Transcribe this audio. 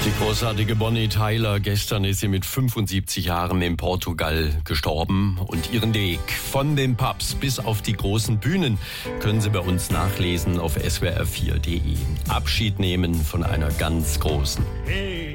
Die großartige Bonnie Tyler, gestern ist sie mit 75 Jahren in Portugal gestorben und ihren Weg von den Pubs bis auf die großen Bühnen können Sie bei uns nachlesen auf swr4.de. Abschied nehmen von einer ganz großen. Hey.